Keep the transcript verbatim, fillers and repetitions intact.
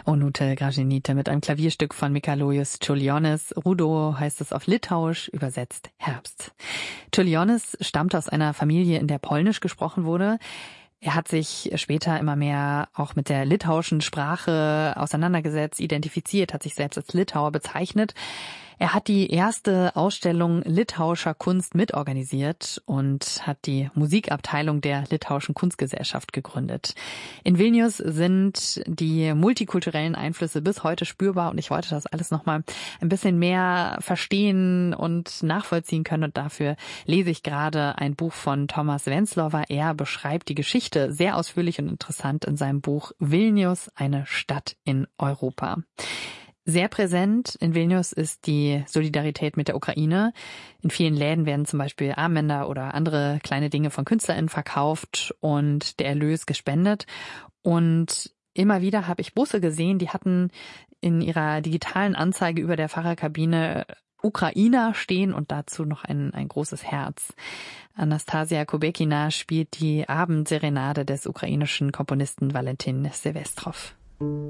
Onute Gražinytė mit einem Klavierstück von Mikalojus Čiurlionis. Rudo heißt es auf Litauisch, übersetzt Herbst. Čiurlionis stammte aus einer Familie, in der Polnisch gesprochen wurde. Er hat sich später immer mehr auch mit der litauischen Sprache auseinandergesetzt, identifiziert, hat sich selbst als Litauer bezeichnet. Er hat die erste Ausstellung litauischer Kunst mitorganisiert und hat die Musikabteilung der Litauischen Kunstgesellschaft gegründet. In Vilnius sind die multikulturellen Einflüsse bis heute spürbar und ich wollte das alles nochmal ein bisschen mehr verstehen und nachvollziehen können und dafür lese ich gerade ein Buch von Thomas Venclova. Er beschreibt die Geschichte sehr ausführlich und interessant in seinem Buch Vilnius, eine Stadt in Europa. Sehr präsent in Vilnius ist die Solidarität mit der Ukraine. In vielen Läden werden zum Beispiel Armbänder oder andere kleine Dinge von KünstlerInnen verkauft und der Erlös gespendet. Und immer wieder habe ich Busse gesehen, die hatten in ihrer digitalen Anzeige über der Fahrerkabine Ukrainer stehen und dazu noch ein, ein großes Herz. Anastasia Kubekina spielt die Abendserenade des ukrainischen Komponisten Valentin Silvestrov.